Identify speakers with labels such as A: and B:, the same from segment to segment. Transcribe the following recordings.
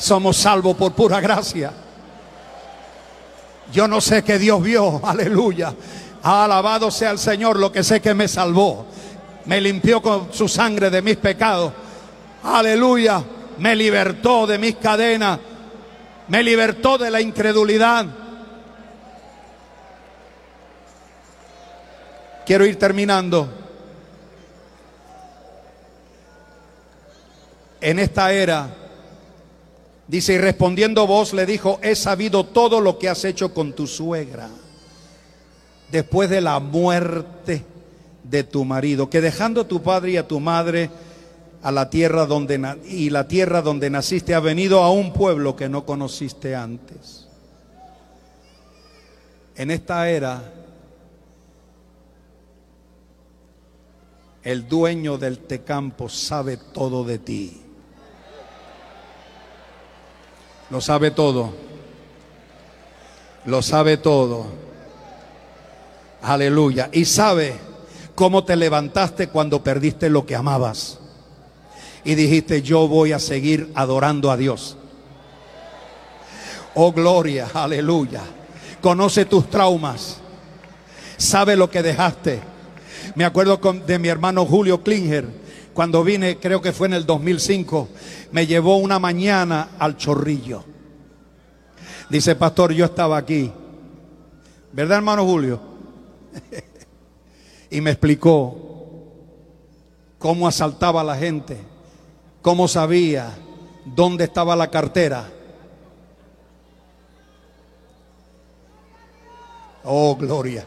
A: Somos salvos por pura gracia. Yo no sé qué Dios vio, aleluya. Alabado sea el Señor, lo que sé que me salvó. Me limpió con su sangre de mis pecados. Aleluya. Me libertó de mis cadenas. Me libertó de la incredulidad. Quiero ir terminando. En esta era, dice, y respondiendo vos le dijo, he sabido todo lo que has hecho con tu suegra después de la muerte de tu marido, que dejando a tu padre y a tu madre a la tierra donde naciste, ha venido a un pueblo que no conociste antes. En esta era, el dueño del Tecampo sabe todo de ti. Lo sabe todo. Lo sabe todo. Aleluya. Y sabe cómo te levantaste cuando perdiste lo que amabas. Y dijiste, yo voy a seguir adorando a Dios. Oh, gloria, aleluya. Conoce tus traumas. Sabe lo que dejaste. Me acuerdo de mi hermano Julio Klinger. Cuando vine, creo que fue en el 2005, me llevó una mañana al Chorrillo. Dice, pastor, yo estaba aquí. ¿Verdad, hermano Julio? Y me explicó cómo asaltaba a la gente, cómo sabía dónde estaba la cartera. Oh, gloria.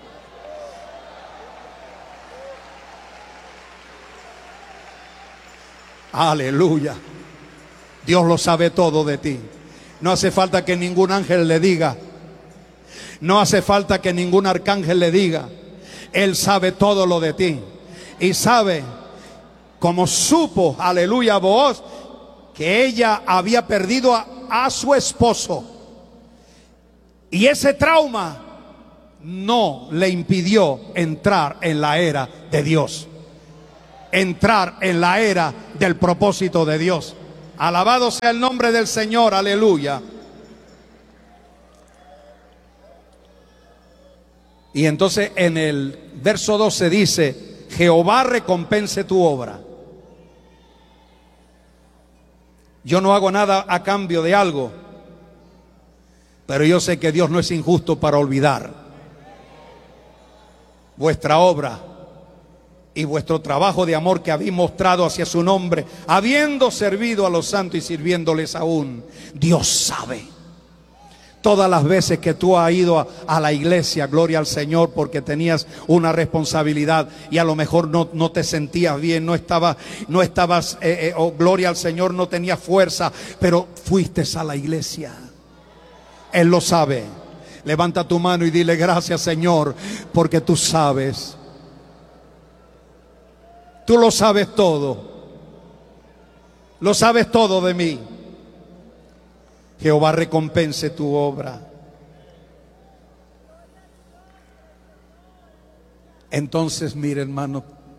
A: Aleluya. Dios lo sabe todo de ti. No hace falta que ningún ángel le diga. No hace falta que ningún arcángel le diga. Él sabe todo lo de ti. Y sabe, como supo, aleluya, Booz, que ella había perdido a su esposo. Y ese trauma no le impidió entrar en la era de Dios. Entrar en la era del propósito de Dios. Alabado sea el nombre del Señor, aleluya. Y entonces en el verso 12 dice, Jehová recompense tu obra. Yo no hago nada a cambio de algo, pero yo sé que Dios no es injusto para olvidar vuestra obra y vuestro trabajo de amor que habéis mostrado hacia su nombre, habiendo servido a los santos y sirviéndoles aún. Dios sabe. Todas las veces que tú has ido a la iglesia, gloria al Señor, porque tenías una responsabilidad y a lo mejor no te sentías bien, no estabas, gloria al Señor, no tenías fuerza, pero fuiste a la iglesia. Él lo sabe. Levanta tu mano y dile, gracias, Señor, porque tú sabes. Tú lo sabes todo. Lo sabes todo de mí. Jehová recompense tu obra. Entonces, mire, hermano,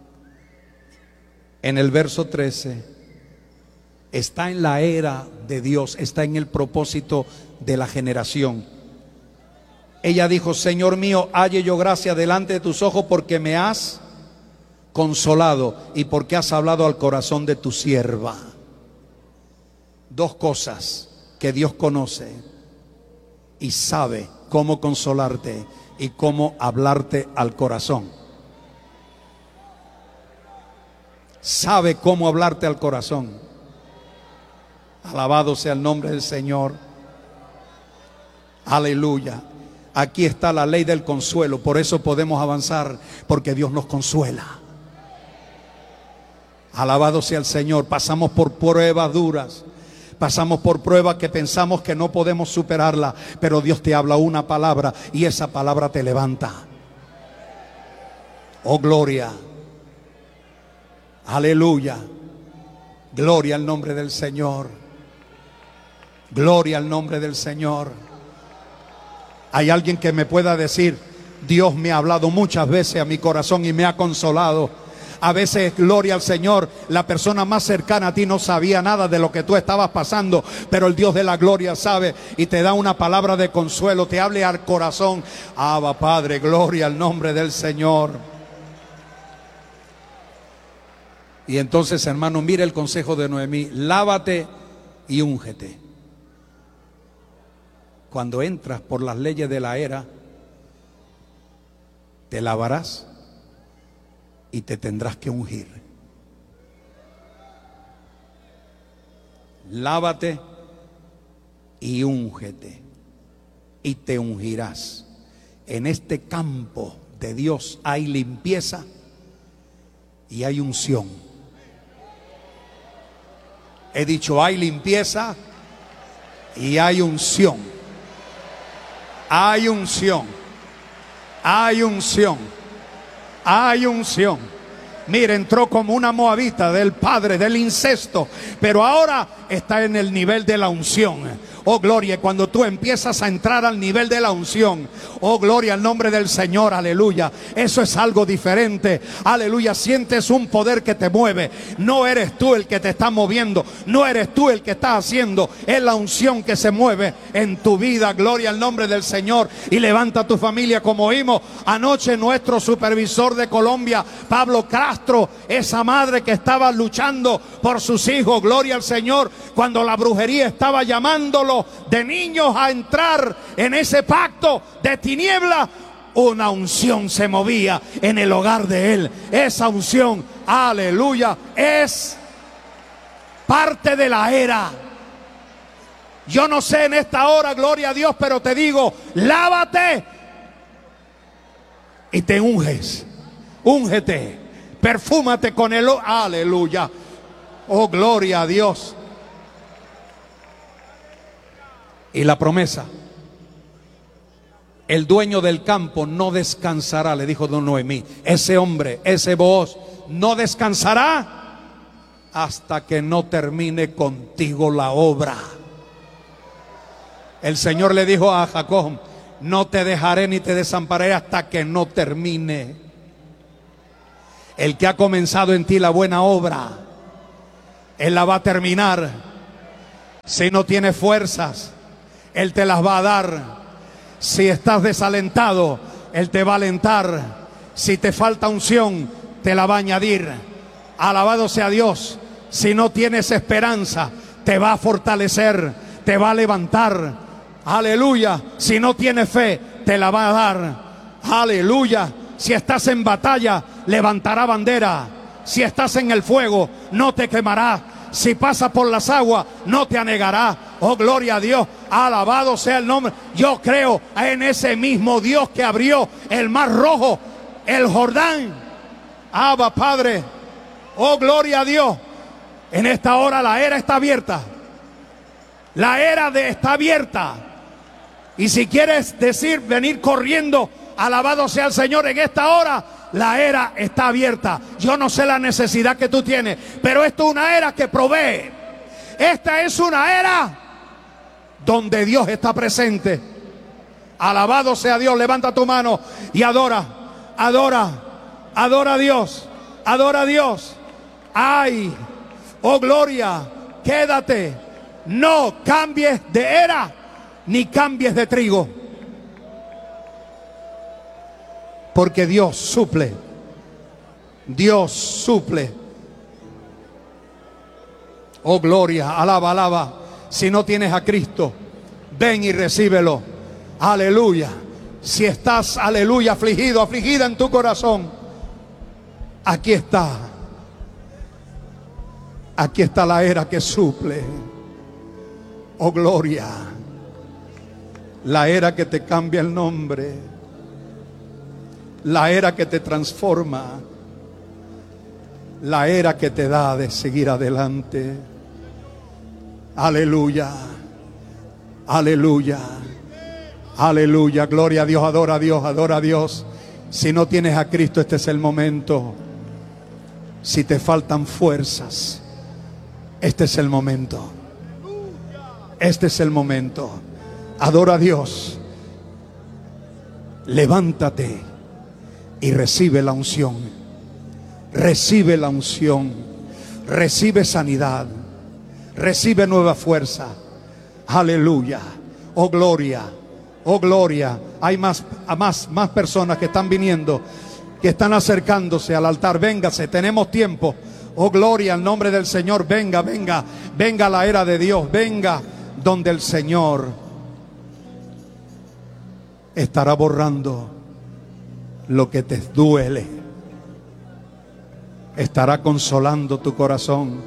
A: en el verso 13, está en la era de Dios, está en el propósito de la generación. Ella dijo, Señor mío, halle yo gracia delante de tus ojos porque me has consolado y porque has hablado al corazón de tu sierva. Dos cosas que Dios conoce y sabe cómo consolarte y cómo hablarte al corazón. Sabe cómo hablarte al corazón. Alabado sea el nombre del Señor. Aleluya. Aquí está la ley del consuelo. Por eso podemos avanzar, porque Dios nos consuela. Alabado sea el Señor. Pasamos por pruebas duras. Pasamos por pruebas que pensamos que no podemos superarla, pero Dios te habla una palabra y esa palabra te levanta. Oh, gloria. Aleluya. Gloria al nombre del Señor. Gloria al nombre del Señor. Hay alguien que me pueda decir, Dios me ha hablado muchas veces a mi corazón y me ha consolado. A veces, gloria al Señor, la persona más cercana a ti no sabía nada de lo que tú estabas pasando, pero el Dios de la gloria sabe y te da una palabra de consuelo, te hable al corazón. Abba, Padre, gloria al nombre del Señor. Y entonces, hermano, mire el consejo de Noemí: lávate y úngete. Cuando entras por las leyes de la era, te lavarás y te tendrás que ungir. Lávate y úngete y te ungirás. En este campo de Dios hay limpieza y hay unción. He dicho, hay limpieza y hay unción. Hay unción. Hay unción. Hay unción. Mire, entró como una moabita del padre, del incesto, pero ahora está en el nivel de la unción. Oh, gloria, cuando tú empiezas a entrar al nivel de la unción, oh, gloria al nombre del Señor, aleluya. Eso es algo diferente, aleluya. Sientes un poder que te mueve. No eres tú el que te está moviendo, no eres tú el que está haciendo, es la unción que se mueve en tu vida, gloria al nombre del Señor. Y levanta a tu familia, como oímos anoche nuestro supervisor de Colombia, Pablo Castro, esa madre que estaba luchando por sus hijos, gloria al Señor, cuando la brujería estaba llamándolo de niños a entrar en ese pacto de tiniebla, una unción se movía en el hogar de él. Esa unción, aleluya, es parte de la era. Yo no sé en esta hora, gloria a Dios, pero te digo, lávate y te unges. Úngete, perfúmate con el aleluya. Oh, gloria a Dios. Y la promesa: el dueño del campo no descansará, le dijo don Noemí. Ese hombre, ese Booz, no descansará hasta que no termine contigo la obra. El Señor le dijo a Jacob: no te dejaré ni te desampararé hasta que no termine. El que ha comenzado en ti la buena obra, Él la va a terminar. Si no tienes fuerzas, Él te las va a dar. Si estás desalentado, Él te va a alentar. Si te falta unción, te la va a añadir. Alabado sea Dios. Si no tienes esperanza, te va a fortalecer, te va a levantar. Aleluya. Si no tienes fe, te la va a dar. Aleluya. Si estás en batalla, levantará bandera. Si estás en el fuego, no te quemará. Si pasas por las aguas, no te anegará. Oh, gloria a Dios. Alabado sea el nombre. Yo creo en ese mismo Dios que abrió el mar rojo, el Jordán. Abba, Padre. Oh, gloria a Dios. En esta hora la era está abierta. La era está abierta. Y si quieres decir, venir corriendo, alabado sea el Señor, en esta hora la era está abierta. Yo no sé la necesidad que tú tienes, pero esto es una era que provee. Esta es una era donde Dios está presente. Alabado sea Dios. Levanta tu mano y adora, adora, adora a Dios, adora a Dios. Ay, oh gloria, quédate, no cambies de era ni cambies de trigo, porque Dios suple. Dios suple. Oh gloria, alaba, alaba. Si no tienes a Cristo, ven y recíbelo. Aleluya. Si estás, aleluya, afligido, afligida en tu corazón, aquí está. Aquí está la era que suple. Oh gloria. La era que te cambia el nombre. La era que te transforma. La era que te da de seguir adelante. Aleluya. Aleluya. Aleluya. Gloria a Dios. Adora a Dios. Adora a Dios. Si no tienes a Cristo, este es el momento. Si te faltan fuerzas, este es el momento. Este es el momento. Adora a Dios. Levántate y recibe la unción. Recibe la unción, recibe sanidad, recibe nueva fuerza. Aleluya. Oh gloria, oh gloria. Hay más personas que están viniendo, que están acercándose al altar. Véngase, tenemos tiempo. Oh gloria al nombre del Señor. Venga, venga, venga la era de Dios. Venga donde el Señor estará borrando lo que te duele. Estará consolando tu corazón.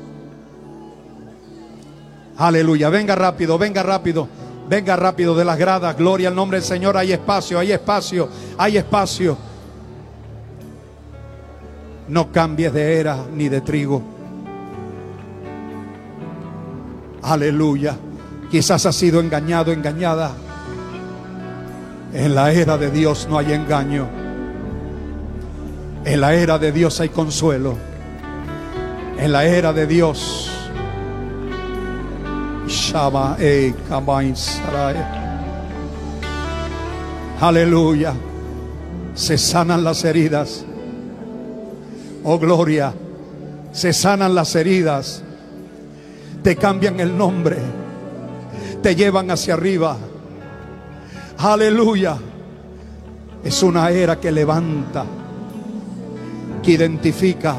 A: Aleluya. Venga rápido, venga rápido. Venga rápido de las gradas. Gloria al nombre del Señor. Hay espacio, hay espacio, hay espacio. No cambies de era ni de trigo. Aleluya. Quizás has sido engañado, engañada. En la era de Dios no hay engaño. En la era de Dios hay consuelo. En la era de Dios. Aleluya. Se sanan las heridas. Oh gloria. Se sanan las heridas. Te cambian el nombre. Te llevan hacia arriba. Aleluya. Es una era que levanta, que identifica.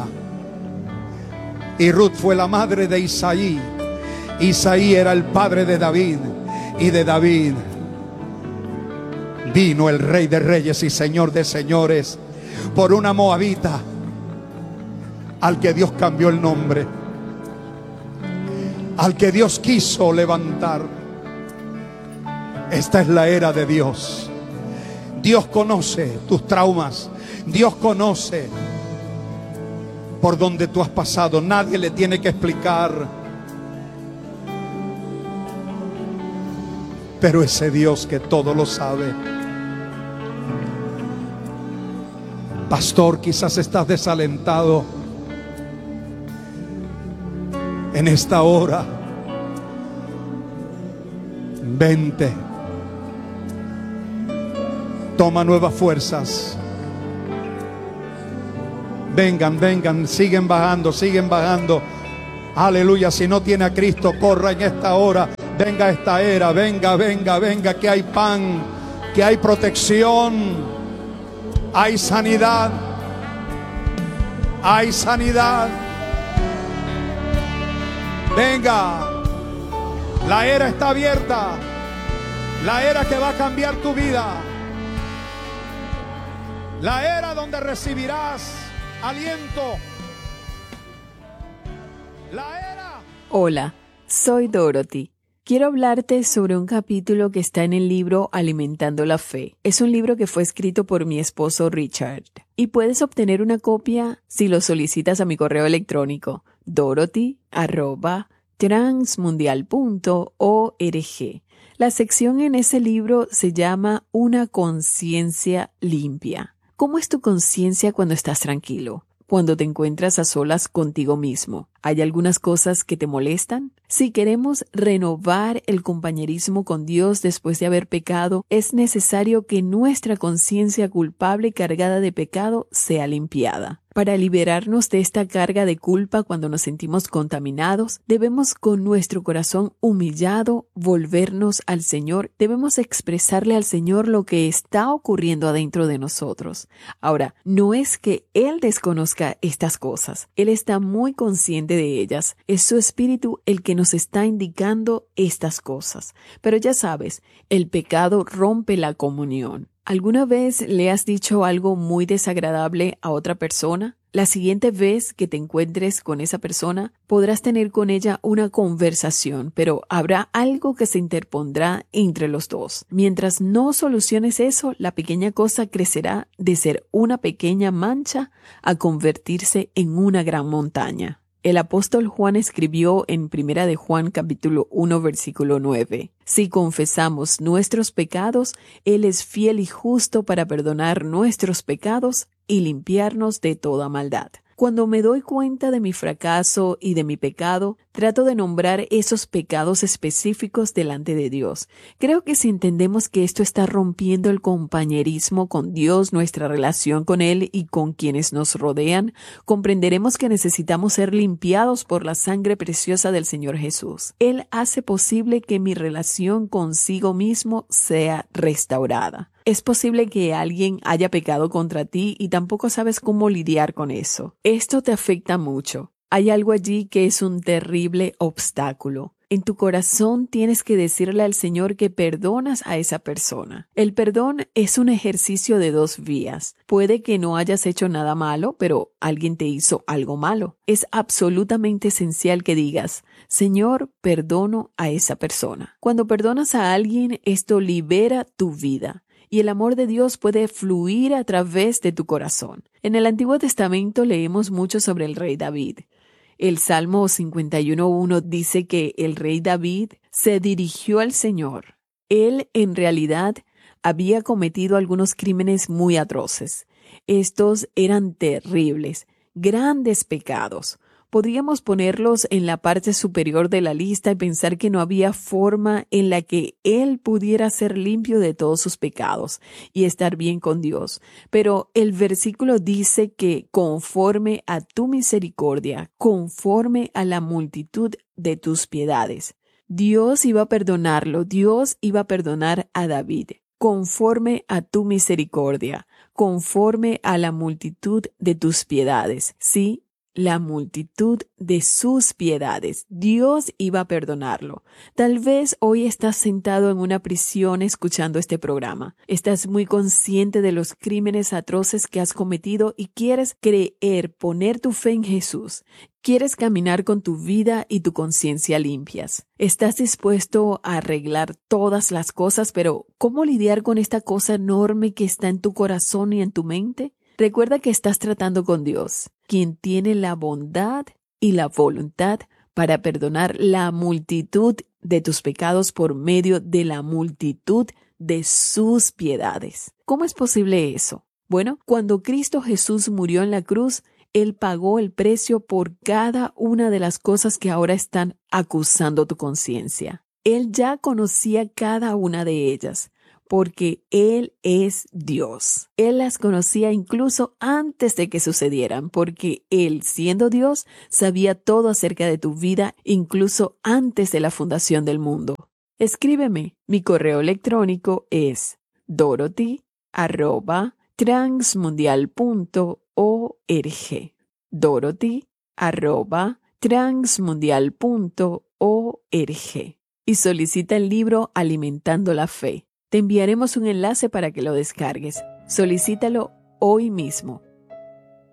A: Y Ruth fue la madre de Isaí. Isaí era el padre de David. Y de David vino el Rey de Reyes y Señor de Señores, por una moabita al que Dios cambió el nombre, al que Dios quiso levantar. Esta es la era de Dios. Dios conoce tus traumas. Dios conoce por donde tú has pasado. Nadie le tiene que explicar. Pero ese Dios que todo lo sabe. Pastor, quizás estás desalentado en esta hora. Vente. Toma nuevas fuerzas. Vengan, vengan, siguen bajando, siguen bajando. Aleluya, si no tiene a Cristo, corra en esta hora. Venga a esta era, venga, venga, venga, que hay pan, que hay protección, hay sanidad, hay sanidad. Venga, la era está abierta, la era que va a cambiar tu vida, la era donde recibirás aliento, la era.
B: Hola, soy Dorothy. Quiero hablarte sobre un capítulo que está en el libro Alimentando la Fe. Es un libro que fue escrito por mi esposo Richard. Y puedes obtener una copia si lo solicitas a mi correo electrónico dorothy@transmundial.org. La sección en ese libro se llama Una conciencia limpia. ¿Cómo es tu conciencia cuando estás tranquilo? Cuando te encuentras a solas contigo mismo. ¿Hay algunas cosas que te molestan? Si queremos renovar el compañerismo con Dios después de haber pecado, es necesario que nuestra conciencia culpable y cargada de pecado sea limpiada. Para liberarnos de esta carga de culpa cuando nos sentimos contaminados, debemos con nuestro corazón humillado volvernos al Señor. Debemos expresarle al Señor lo que está ocurriendo adentro de nosotros. Ahora, no es que Él desconozca estas cosas. Él está muy consciente de ellas. Es su espíritu el que nos está indicando estas cosas. Pero ya sabes, el pecado rompe la comunión. ¿Alguna vez le has dicho algo muy desagradable a otra persona? La siguiente vez que te encuentres con esa persona, podrás tener con ella una conversación, pero habrá algo que se interpondrá entre los dos. Mientras no soluciones eso, la pequeña cosa crecerá de ser una pequeña mancha a convertirse en una gran montaña. El apóstol Juan escribió en 1 de Juan capítulo 1 versículo 9: Si confesamos nuestros pecados, Él es fiel y justo para perdonar nuestros pecados y limpiarnos de toda maldad. Cuando me doy cuenta de mi fracaso y de mi pecado, trato de nombrar esos pecados específicos delante de Dios. Creo que si entendemos que esto está rompiendo el compañerismo con Dios, nuestra relación con Él y con quienes nos rodean, comprenderemos que necesitamos ser limpiados por la sangre preciosa del Señor Jesús. Él hace posible que mi relación consigo mismo sea restaurada. Es posible que alguien haya pecado contra ti y tampoco sabes cómo lidiar con eso. Esto te afecta mucho. Hay algo allí que es un terrible obstáculo. En tu corazón tienes que decirle al Señor que perdonas a esa persona. El perdón es un ejercicio de dos vías. Puede que no hayas hecho nada malo, pero alguien te hizo algo malo. Es absolutamente esencial que digas, Señor, perdono a esa persona. Cuando perdonas a alguien, esto libera tu vida. Y el amor de Dios puede fluir a través de tu corazón. En el Antiguo Testamento leemos mucho sobre el rey David. El Salmo 51:1 dice que el rey David se dirigió al Señor. Él, en realidad, había cometido algunos crímenes muy atroces. Estos eran terribles, grandes pecados. Podríamos ponerlos en la parte superior de la lista y pensar que no había forma en la que él pudiera ser limpio de todos sus pecados y estar bien con Dios. Pero el versículo dice que conforme a tu misericordia, conforme a la multitud de tus piedades, Dios iba a perdonarlo, Dios iba a perdonar a David. Conforme a tu misericordia, conforme a la multitud de tus piedades. Sí, la multitud de sus piedades. Dios iba a perdonarlo. Tal vez hoy estás sentado en una prisión escuchando este programa. Estás muy consciente de los crímenes atroces que has cometido y quieres creer, poner tu fe en Jesús. Quieres caminar con tu vida y tu conciencia limpias. Estás dispuesto a arreglar todas las cosas, pero ¿cómo lidiar con esta cosa enorme que está en tu corazón y en tu mente? Recuerda que estás tratando con Dios, quien tiene la bondad y la voluntad para perdonar la multitud de tus pecados por medio de la multitud de sus piedades. ¿Cómo es posible eso? Bueno, cuando Cristo Jesús murió en la cruz, Él pagó el precio por cada una de las cosas que ahora están acusando tu conciencia. Él ya conocía cada una de ellas, porque Él es Dios. Él las conocía incluso antes de que sucedieran, porque Él, siendo Dios, sabía todo acerca de tu vida, incluso antes de la fundación del mundo. Escríbeme. Mi correo electrónico es dorothy@transmundial.org. dorothy@transmundial.org. Y solicita el libro Alimentando la Fe. Te enviaremos un enlace para que lo descargues. Solicítalo hoy mismo.